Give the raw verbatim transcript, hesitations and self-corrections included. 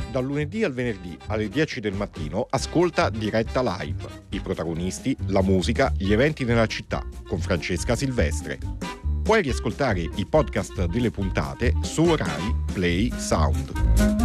Dal lunedì al venerdì alle dieci del mattino ascolta Diretta Live, i protagonisti, la musica, gli eventi nella città con Francesca Silvestre. Puoi riascoltare i podcast delle puntate su Rai Play Sound.